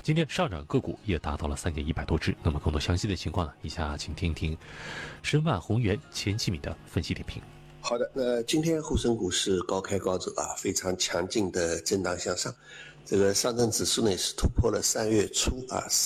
今天上涨个股也达到了3100多只。那么更多详细的情况呢，以下请听一听申万宏源前期米的分析点评。 好的，今天沪深股市高开高走啊，非常强劲的震荡向上。这个上证指数呢是突破了3月初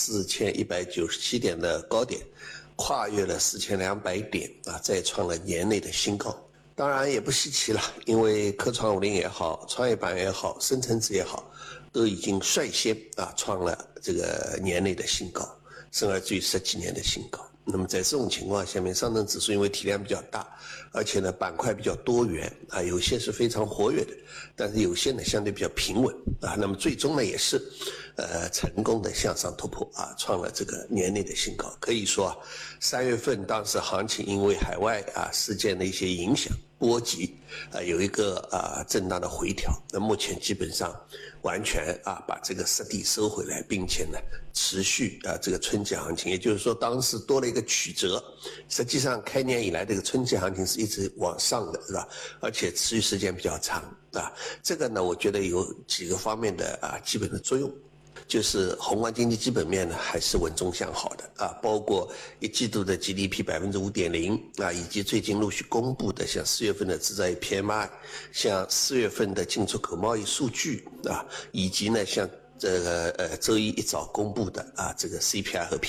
4197点的高点，跨越了4200点啊，再创了年内的新高。当然也不稀奇了，因为科创50也好，创业板也好，深成指也好，都已经率先创了这个年内的新高，甚而至于10几年的新高。那么在这种情况下面，上证指数因为体量比较大，而且呢板块比较多元啊，有些是非常活跃的，但是有些呢相对比较平稳啊，那么最终呢也是成功的向上突破啊，创了这个年内的新高。可以说3月份当时行情因为海外事件的一些影响波及有一个震荡的回调，那目前基本上完全把这个失地收回来，并且呢持续这个春季行情，也就是说当时多了一个曲折，实际上开年以来这个春季行情是一直往上的，是吧？而且持续时间比较长这个呢我觉得有几个方面的基本的作用。就是宏观经济基本面呢还是稳中向好的包括一季度的 GDP 5.0%以及最近陆续公布的像4月份的制造业 PMI， 像4月份的进出口贸易数据以及呢像这个周一一早公布的这个 CPI 和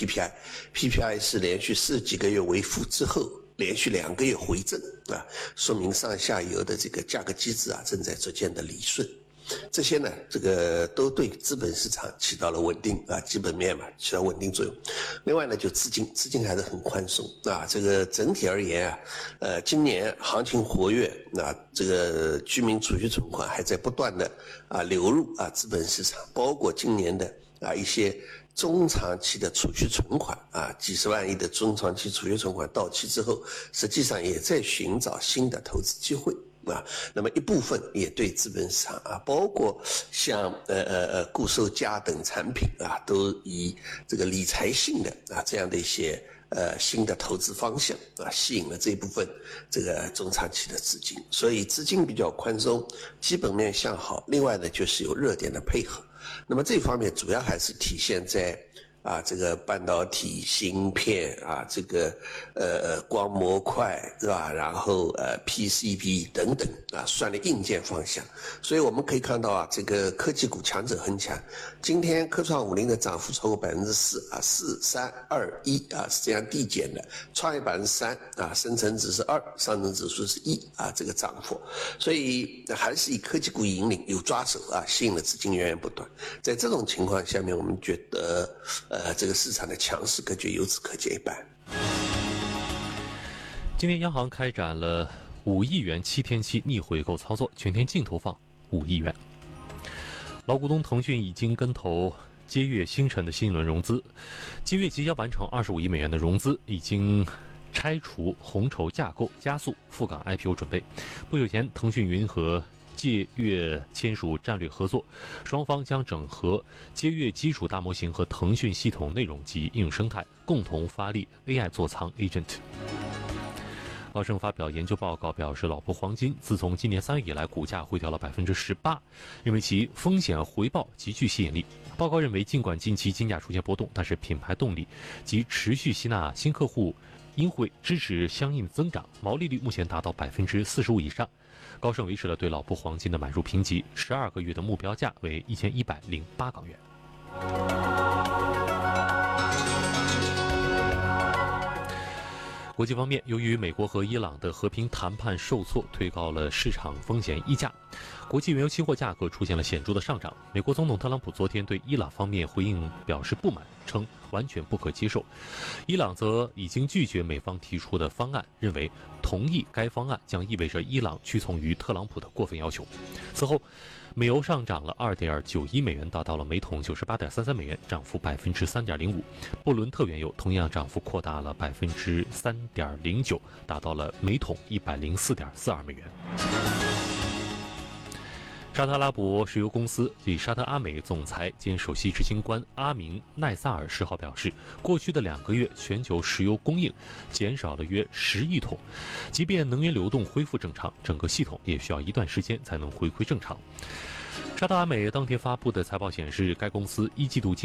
PPI 是连续40几个月为负之后连续2个月回正说明上下游的这个价格机制正在逐渐的理顺。这些呢这个都对资本市场起到了稳定基本面起到稳定作用。另外呢就资金还是很宽松这个整体而言今年行情活跃这个居民储蓄存款还在不断的流入资本市场，包括今年的一些中长期的储蓄存款几十万亿的中长期储蓄存款到期之后，实际上也在寻找新的投资机会那么一部分也对资本市场包括像固收加等产品都以这个理财性的这样的一些新的投资方向吸引了这一部分这个中长期的资金，所以资金比较宽松，基本面向好。另外呢就是有热点的配合，那么这方面主要还是体现在这个半导体芯片这个光模块是吧，然后PCB 等等算力硬件方向。所以我们可以看到这个科技股强者恒强，今天科创50的涨幅超过 4%，4321是这样递减的，创业板是3深成指是2，上证指数是1这个涨幅，所以还是以科技股引领，有抓手吸引了资金源源不断。在这种情况下面，我们觉得这个市场的强势格局由此可见一斑。 今天央行开展了5亿元7天期逆回购操作，全天净投放5亿元。老股东腾讯已经跟投接跃星辰的新一轮融资，接跃即将完成25亿美元的融资，已经拆除红筹架构，加速赴港 IPO 准备。不久前，腾讯云和接跃签署战略合作，双方将整合接跃基础大模型和腾讯系统内容及应用生态，共同发力 AI 座舱 Agent。高盛发表研究报告表示，老挝黄金自从今年3月以来，股价回调了 18%， 认为其风险回报极具吸引力。报告认为，尽管近期金价出现波动，但是品牌动力及持续吸纳新客户应会支持相应增长，毛利率目前达到 45% 以上。高盛维持了对老挝黄金的买入评级，12个月的目标价为1108港元。国际方面，由于美国和伊朗的和平谈判受挫，推高了市场风险溢价，国际原油期货价格出现了显著的上涨。美国总统特朗普昨天对伊朗方面回应表示不满，称完全不可接受。伊朗则已经拒绝美方提出的方案，认为同意该方案将意味着伊朗屈从于特朗普的过分要求。此后，美油上涨了 2.91 美元，达到了每桶 98.33 美元，涨幅 3.05%。布伦特原油同样涨幅扩大了 3.09%， 达到了每桶 104.42 美元。沙特阿拉伯石油公司及沙特阿美总裁兼首席执行官阿明奈萨尔10号表示，过去的2个月全球石油供应减少了约10亿桶，即便能源流动恢复正常，整个系统也需要一段时间才能回归正常。沙特阿美当天发布的财报显示，该公司一季度